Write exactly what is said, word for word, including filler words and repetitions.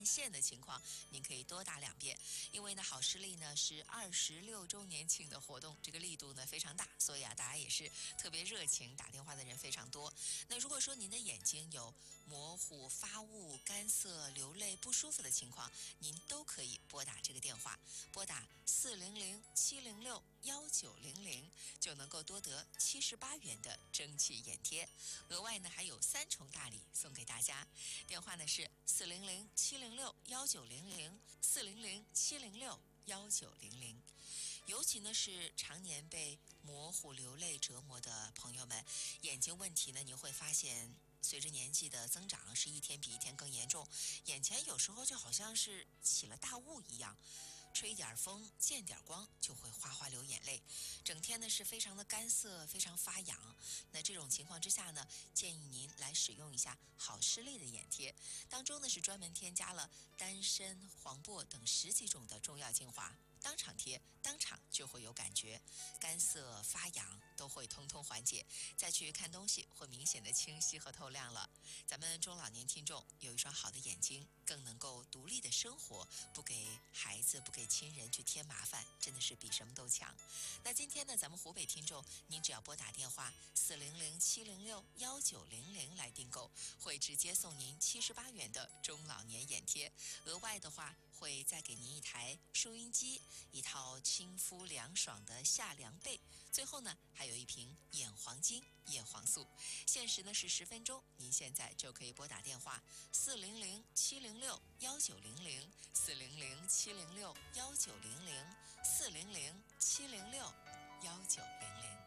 线的情况，您可以多打两遍，因为呢，好视力呢是二十六周年庆的活动，这个力度呢非常大，所以啊，大家也是特别热情，打电话的人非常多。那如果说您的眼睛有模糊、发雾、干涩、流泪、不舒服的情况，您都可以拨打这个电话，拨打四零零七零六幺九零零，就能够多得七十八元的蒸汽眼贴，额外呢还有三重大礼送给大家。电话呢是四零零七零六幺九零零四零零七零六幺九零零。尤其呢是常年被模糊流泪折磨的朋友们，眼睛问题呢，你会发现随着年纪的增长，是一天比一天更严重，眼前有时候就好像是起了大雾一样，吹一点风，见点光就会哗哗流眼泪，整天呢是非常的干涩，非常发痒。那这种情况之下呢，建议您来使用一下好视力的眼贴，当中呢是专门添加了丹参、黄柏等十几种的中药精华。当场贴，当场就会有感觉，干涩发痒都会通通缓解，再去看东西会明显的清晰和透亮了。咱们中老年听众有一双好的眼睛，更能够独立的生活，不给孩子不给亲人去添麻烦，真的是比什么都强。那今天呢，咱们湖北听众，您只要拨打电话四零零七零六幺九零零来订购，会直接送您七十八元的中老年眼贴，额外的话会再给您一台收音机，一套亲肤凉爽的夏凉被，最后呢还有一瓶眼黄金叶黄素。限时呢是十分钟，您现在就可以拨打电话四零零七零六幺九零零四零零七零六幺九零零四零零七零六幺九零零。